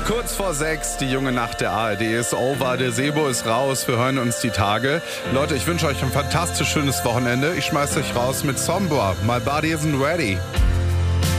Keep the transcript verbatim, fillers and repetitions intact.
Kurz vor sechs, die junge Nacht der A R D ist over, der Sebo ist raus, wir hören uns die Tage. Leute, ich wünsche euch ein fantastisch schönes Wochenende. Ich schmeiß euch raus mit Sombra, My Body Isn't Ready.